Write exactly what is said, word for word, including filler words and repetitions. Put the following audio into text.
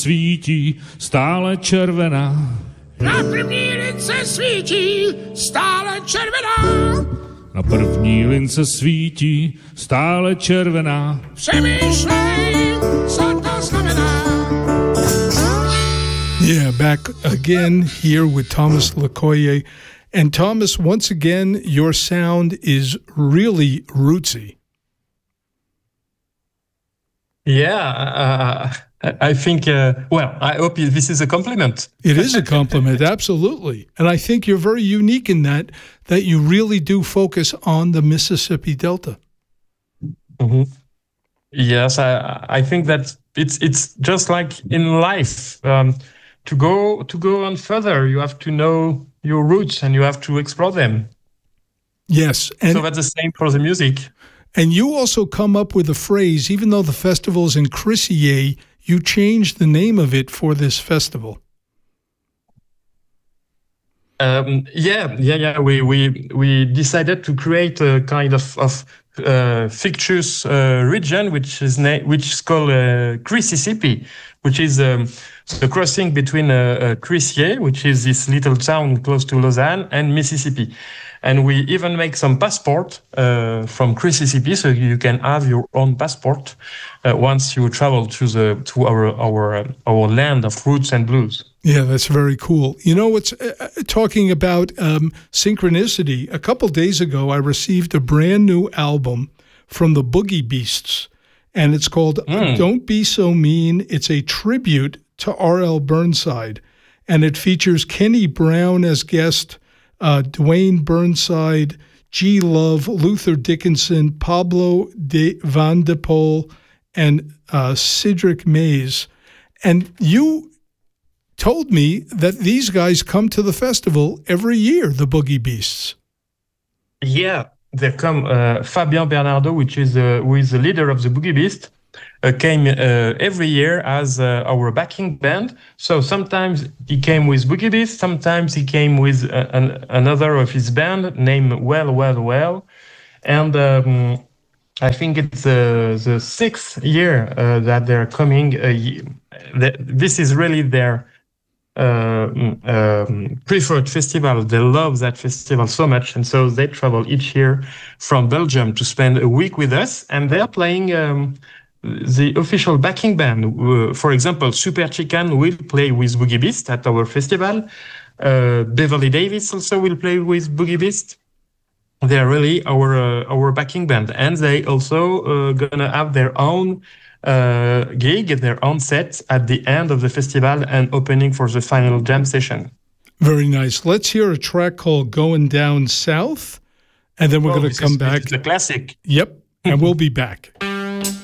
svítí stále červená. Na první lince svítí stále červená. Na první lince svítí stále červená. Přemýšlej, co to znamená. Yeah, back again here with Thomas Lecoyer. And Thomas, once again, your sound is really rootsy. Yeah, uh, I think, uh, well, I hope this is a compliment. It is a compliment, absolutely. And I think you're very unique in that, that you really do focus on the Mississippi Delta. Mm-hmm. Yes, I, I think that it's it's just like in life. Um, to go to go on further, you have to know your roots and you have to explore them. Yes. And so that's the same for the music. And you also come up with a phrase, even though the festival is in Crissier, you changed the name of it for this festival. Um, yeah, yeah, yeah. We we we decided to create a kind of of uh, fictitious uh, region, which is na- which is called uh, Crississippi, which is um, the crossing between uh, uh, Crissier, which is this little town close to Lausanne, and Mississippi. And we even make some passport uh, from Crississippi, so you can have your own passport uh, once you travel to the to our our uh, our land of roots and blues. Yeah, that's very cool. You know, what's uh, talking about um, synchronicity. A couple days ago, I received a brand new album from the Boogie Beasts, and it's called mm. "Don't Be So Mean." It's a tribute to R L Burnside, and it features Kenny Brown as guest. Uh, Dwayne Burnside, G. Love, Luther Dickinson, Pablo de Van de Pol, and uh, Cedric Mays. And you told me that these guys come to the festival every year, the Boogie Beasts. Yeah, they come. Uh, Fabien Bernardo, which is uh, who is the leader of the Boogie Beast, uh, came uh, every year as uh, our backing band. So sometimes he came with Boogie Beast, sometimes he came with uh, an, another of his band named Well, Well, Well. And um, I think it's uh, the sixth year uh, that they're coming. Uh, this is really their uh, um, preferred festival. They love that festival so much. And so they travel each year from Belgium to spend a week with us. And they're playing... Um, the official backing band, uh, for example, Super Chicken will play with Boogie Beast at our festival. Uh, Beverly Davis also will play with Boogie Beast. They are really our uh, our backing band, and they also uh, gonna have their own uh, gig, their own set at the end of the festival and opening for the final jam session. Very nice. Let's hear a track called "Going Down South," and then we're oh, going to come is, back. It's a classic. Yep, and we'll be back.